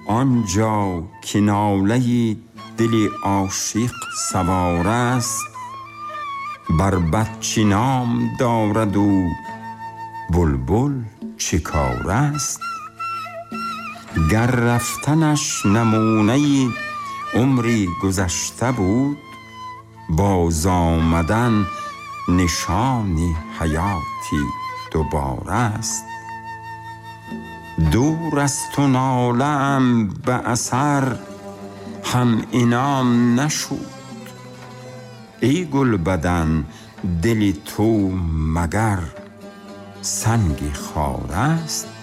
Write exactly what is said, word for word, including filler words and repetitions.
آنجا که ناله دل عاشق سوار است، بربط چه نام دارد و بلبل چه کار است؟ گر رفتنش نمونه عمری گذشته بود، باز آمدن نشان حیاتی دوباره است. دور است و ناله ام به اثر هم انعام نشد، ای گل بدن دل تو مگر سنگ خار است؟